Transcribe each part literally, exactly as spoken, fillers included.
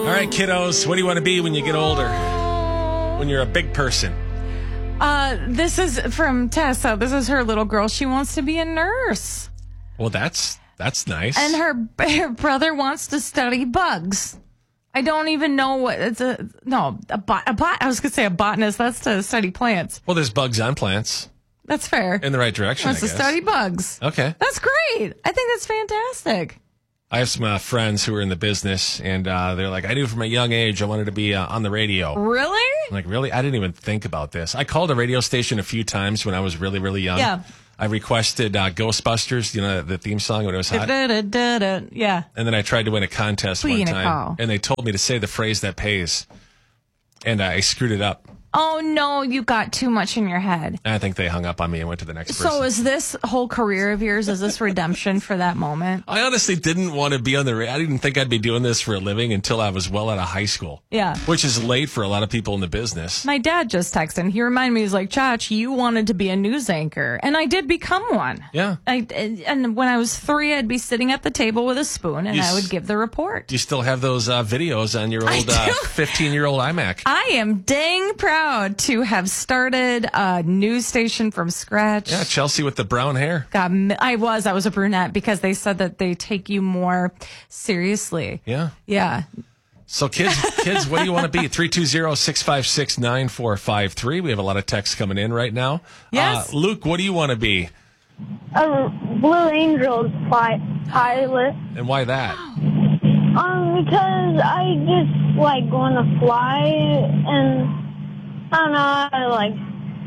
All right, kiddos, what do you want to be when you get older? When you're a big person? Uh, this is from Tessa. This is her little girl. She wants to be a nurse. Well, that's that's nice. And her, her brother wants to study bugs. I don't even know what it's a no a bot a bot. I was gonna say a botanist. That's to study plants. Well, there's bugs on plants. That's fair. In the right direction. Wants I to guess. study bugs. Okay, that's great. I think that's fantastic. I have some uh, friends who are in the business, and uh, they're like, I knew from a young age I wanted to be uh, on the radio. Really? I'm like, really? I didn't even think about this. I called a radio station a few times when I was really, really young. Yeah. I requested uh, Ghostbusters, you know, the theme song when it was hot. Da-da-da-da-da. Yeah. And then I tried to win a contest Who one you time, gonna call? and they told me to say the phrase that pays, and I screwed it up. Oh, no, you got too much in your head. I think they hung up on me and went to the next person. So is this whole career of yours, is this redemption for that moment? I honestly didn't want to be on the radio. I didn't think I'd be doing this for a living until I was well out of high school. Yeah. Which is late for a lot of people in the business. My dad just texted and he reminded me, he's like, Chach, you wanted to be a news anchor. And I did become one. Yeah. I, and when I was three, I'd be sitting at the table with a spoon and You I would s- give the report. Do you still have those uh, videos on your I old uh, do. fifteen-year-old iMac? I am dang proud to have started a news station from scratch. Yeah, Chelsea with the brown hair. God, I was. I was a brunette because they said that they take you more seriously. Yeah. Yeah. So kids, kids, what do you want to be? three two zero, six five six, nine four five three. We have a lot of texts coming in right now. Yes. Uh, Luke, what do you want to be? A Blue Angels pi- pilot. And why that? Um, because I just like going to fly, and I don't know, I like,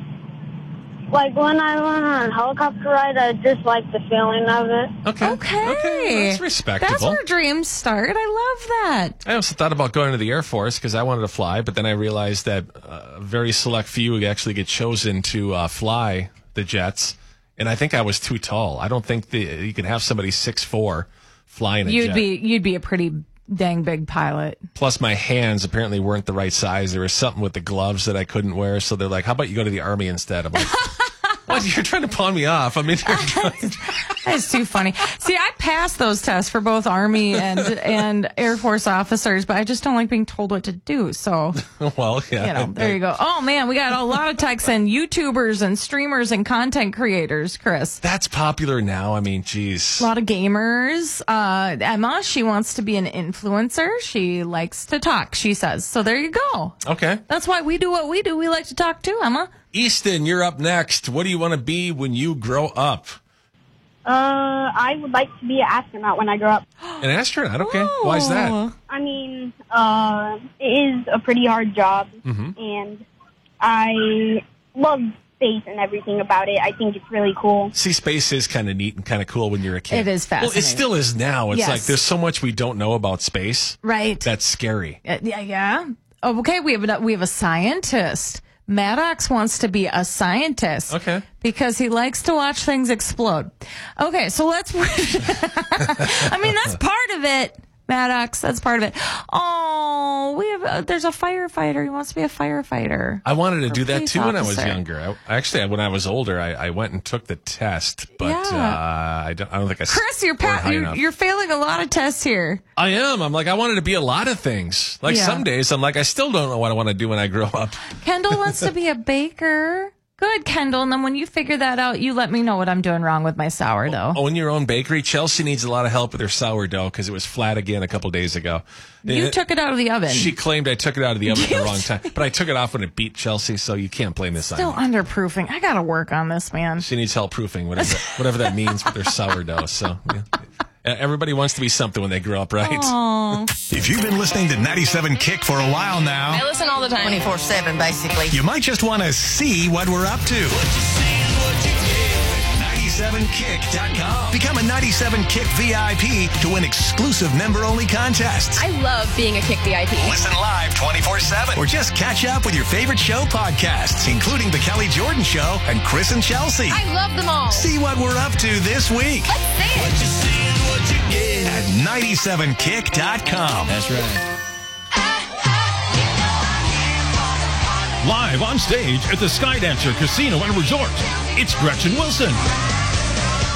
like when I went on a helicopter ride, I just like the feeling of it. Okay. Okay. Okay, that's respectable. That's where dreams start. I love that. I also thought about going to the Air Force because I wanted to fly, but then I realized that uh, a very select few actually get chosen to uh, fly the jets, and I think I was too tall. I don't think the, you can have somebody six foot four flying a You'd jet. be you'd be a pretty dang big pilot. Plus, my hands apparently weren't the right size. There was something with the gloves that I couldn't wear, so they're like, how about you go to the Army instead? I'm like, what? You're trying to pawn me off. I mean, That's too funny. See, I passed those tests for both Army and and Air Force officers, but I just don't like being told what to do. So, well, yeah. you know, there you go. Oh, man, we got a lot of texts and YouTubers and streamers and content creators, Chris. That's popular now. I mean, geez. A lot of gamers. Uh, Emma, she wants to be an influencer. She likes to talk, she says. So there you go. Okay. That's why we do what we do. We like to talk too, Emma. Easton, you're up next. What do you want to be when you grow up? Uh, I would like to be an astronaut when I grow up. An astronaut? Okay. Why is that? I mean, uh, it is a pretty hard job, Mm-hmm. and I love space and everything about it. I think it's really cool. See, space is kind of neat and kind of cool when you're a kid. It is Well, it fascinating. still is now. It's Yes. like there's so much we don't know about space. Right. That's scary. Uh, yeah, yeah. Oh, okay, we have a, we have a scientist. Maddox wants to be a scientist. Okay. Because he likes to watch things explode. Okay, so let's. I mean, that's part of it, Maddox. That's part of it. Oh, we have. A, there's a firefighter. He wants to be a firefighter. I wanted to Or do that police too when I was officer. younger. I, actually, when I was older, I, I went and took the test, but Yeah. uh, I don't. I don't think I. Chris, you're, scored pa- high you're enough. you're failing a lot of tests here. I am. I'm like I wanted to be a lot of things. Like Yeah. some days, I'm like I still don't know what I want to do when I grow up. Kendall wants to be a baker. Good, Kendall. And then when you figure that out, you let me know what I'm doing wrong with my sourdough. Own your own bakery. Chelsea needs a lot of help with her sourdough because it was flat again a couple days ago. You Uh, took it out of the oven. She claimed I took it out of the oven at the You wrong time, but I took it off when it beat Chelsea, so you can't blame this Still on me. underproofing. I got to work on this, man. She needs help proofing, whatever whatever that means with her sourdough. So yeah. Everybody wants to be something when they grow up, right? Aw. If you've been listening to ninety-seven Kick for a while now, I listen all the time. twenty-four seven, basically. you might just want to see what we're up to. ninety-seven kick dot com. Become a ninety-seven Kick V I P to win exclusive member-only contests. I love being a Kick V I P. Listen live twenty-four seven or just catch up with your favorite show podcasts, including The Kelly Jordan Show and Chris and Chelsea. I love them all. See what we're up to this week Let's see it. at ninety-seven kick dot com. That's right. Live on stage at the Skydancer Casino and Resort, it's Gretchen Wilson.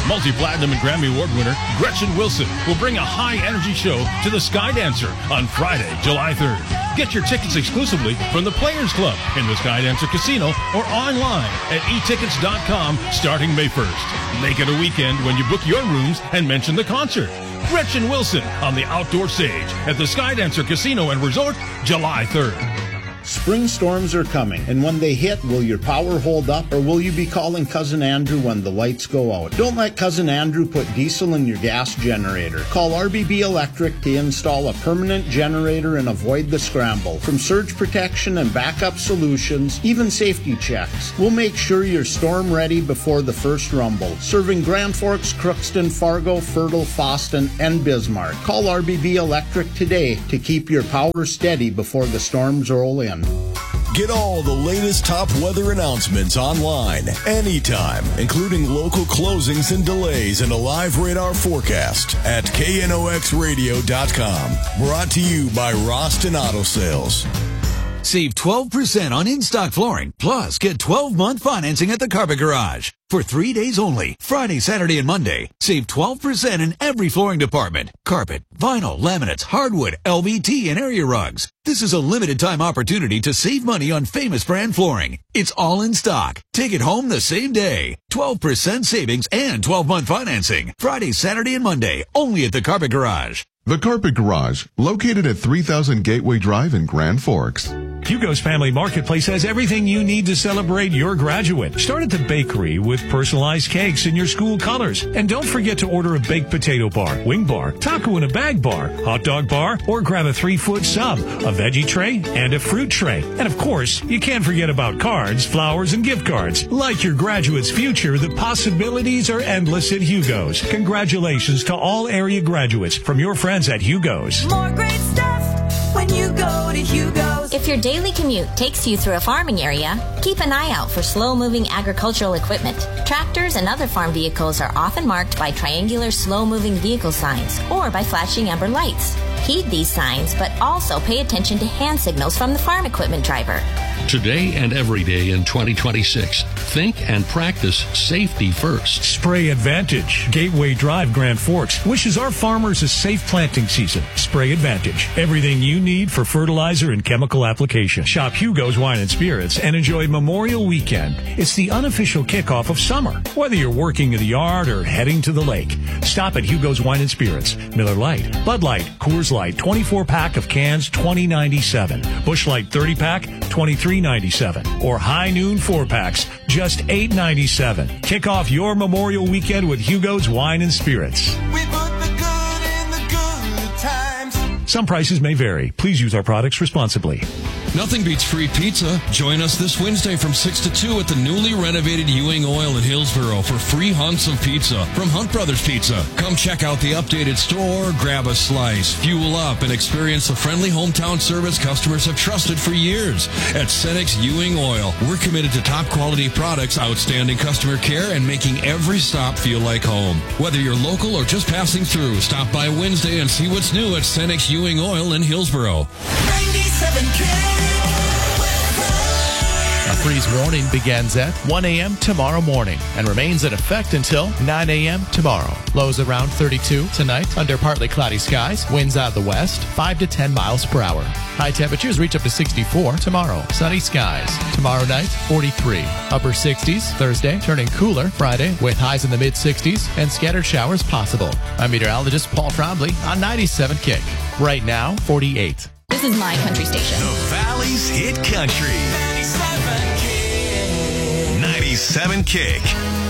Multi-platinum and Grammy Award winner Gretchen Wilson will bring a high-energy show to the Sky Dancer on Friday, July third. Get your tickets exclusively from the Players Club in the Sky Dancer Casino or online at e tickets dot com starting May first. Make it a weekend when you book your rooms and mention the concert. Gretchen Wilson on the outdoor stage at the Sky Dancer Casino and Resort, July third. Spring storms are coming, and when they hit, will your power hold up, or will you be calling Cousin Andrew when the lights go out? Don't let Cousin Andrew put diesel in your gas generator. Call R B B Electric to install a permanent generator and avoid the scramble. From surge protection and backup solutions, even safety checks, we'll make sure you're storm ready before the first rumble. Serving Grand Forks, Crookston, Fargo, Fertile, Foston, and Bismarck. Call R B B Electric today to keep your power steady before the storms roll in. Get all the latest top weather announcements online, anytime, including local closings and delays and a live radar forecast at K N O X radio dot com. Brought to you by Roston Auto Sales. Save twelve percent on in-stock flooring, plus get twelve-month financing at the Carpet Garage. For three days only, Friday, Saturday, and Monday, save twelve percent in every flooring department. Carpet, vinyl, laminates, hardwood, L V T, and area rugs. This is a limited time opportunity to save money on famous brand flooring. It's all in stock. Take it home the same day. twelve percent savings and twelve-month financing. Friday, Saturday, and Monday, only at the Carpet Garage. The Carpet Garage, located at three thousand Gateway Drive in Grand Forks. Hugo's Family Marketplace has everything you need to celebrate your graduate. Start at the bakery with personalized cakes in your school colors. And don't forget to order a baked potato bar, wing bar, taco in a bag bar, hot dog bar, or grab a three-foot sub, a veggie tray, and a fruit tray. And of course, you can't forget about cards, flowers, and gift cards. Like your graduate's future, the possibilities are endless at Hugo's. Congratulations to all area graduates from your friends at Hugo's. More great stuff when you go to Hugo's. If your daily commute takes you through a farming area, keep an eye out for slow-moving agricultural equipment. Tractors and other farm vehicles are often marked by triangular slow-moving vehicle signs or by flashing amber lights. Heed these signs, but also pay attention to hand signals from the farm equipment driver. Today and every day in twenty twenty-six, think and practice safety first. Spray Advantage, Gateway Drive, Grand Forks, wishes our farmers a safe planting season. Spray Advantage, everything you need for fertilizer and chemical application. Shop Hugo's Wine and Spirits and enjoy Memorial Weekend. It's the unofficial kickoff of summer. Whether you're working in the yard or heading to the lake, stop at Hugo's Wine and Spirits. Miller Lite, Bud Light, Coors Light, twenty-four pack of cans, twenty ninety-seven. Busch Light thirty pack, twenty-three ninety-seven. Or High Noon four packs, just eight ninety-seven. Kick off your Memorial Weekend with Hugo's Wine and Spirits. We put the good in the good times. Some prices may vary. Please use our products responsibly. Nothing beats free pizza. Join us this Wednesday from six to two at the newly renovated Ewing Oil in Hillsboro for free hunts of pizza from Hunt Brothers Pizza. Come check out the updated store, grab a slice, fuel up, and experience the friendly hometown service customers have trusted for years. At Cenex Ewing Oil, we're committed to top quality products, outstanding customer care, and making every stop feel like home. Whether you're local or just passing through, stop by Wednesday and see what's new at Cenex Ewing Oil in Hillsboro. ninety-seven K. A freeze warning begins at one a.m. tomorrow morning and remains in effect until nine a.m. tomorrow. Lows around thirty-two tonight under partly cloudy skies. Winds out of the west, five to ten miles per hour. High temperatures reach up to sixty-four tomorrow. Sunny skies. Tomorrow night, forty-three. Upper sixties Thursday, turning cooler Friday with highs in the mid-sixties and scattered showers possible. I'm meteorologist Paul Trombley on ninety-seven Kick. Right now, forty-eight. This is my country station. The Valley's Hit Country. ninety-seven Kick.